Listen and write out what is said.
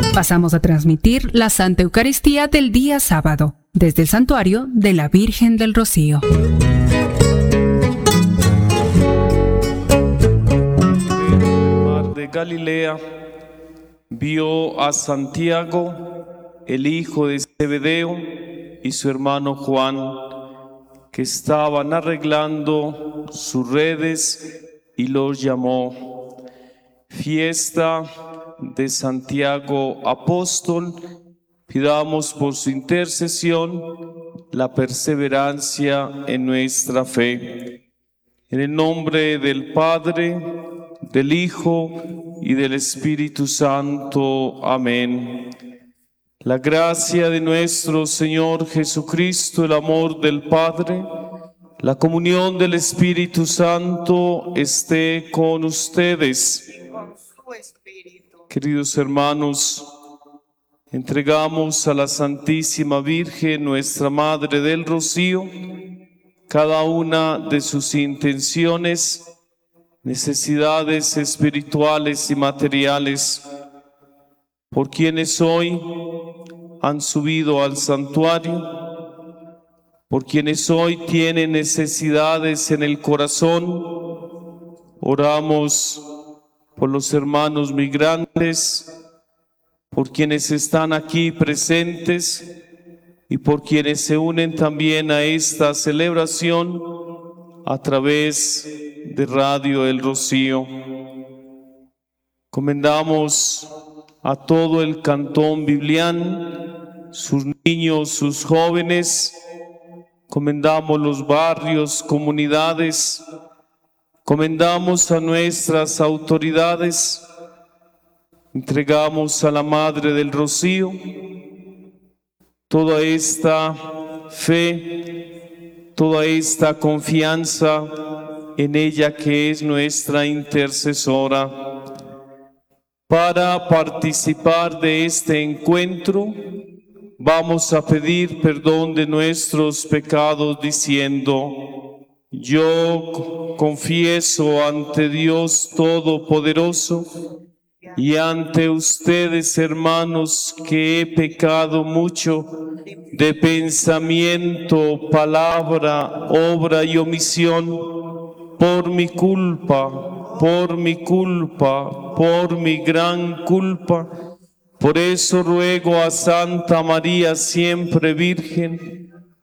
Pasamos a transmitir la Santa Eucaristía del día sábado, desde el Santuario de la Virgen del Rocío. El mar de Galilea vio a Santiago, el hijo de Zebedeo, y su hermano Juan, que estaban arreglando sus redes, y los llamó. Fiesta de Santiago Apóstol, pidamos por su intercesión la perseverancia en nuestra fe. En el nombre del Padre, del Hijo y del Espíritu Santo. Amén. La gracia de nuestro Señor Jesucristo, el amor del Padre, la comunión del Espíritu Santo esté con ustedes. Queridos hermanos, entregamos a la Santísima Virgen, nuestra Madre del Rocío, cada una de sus intenciones, necesidades espirituales y materiales, por quienes hoy han subido al santuario, por quienes hoy tienen necesidades en el corazón. Oramos por los hermanos migrantes, por quienes están aquí presentes y por quienes se unen también a esta celebración a través de Radio El Rocío. Comendamos a todo el Cantón Biblián, sus niños, sus jóvenes. Comendamos los barrios, comunidades. Comendamos a nuestras autoridades. Entregamos a la Madre del Rocío toda esta fe, toda esta confianza en ella, que es nuestra intercesora. Para participar de este encuentro, vamos a pedir perdón de nuestros pecados diciendo: yo confieso ante Dios Todopoderoso y ante ustedes, hermanos, que he pecado mucho de pensamiento, palabra, obra y omisión, por mi culpa, por mi gran culpa. Por eso ruego a Santa María, siempre Virgen,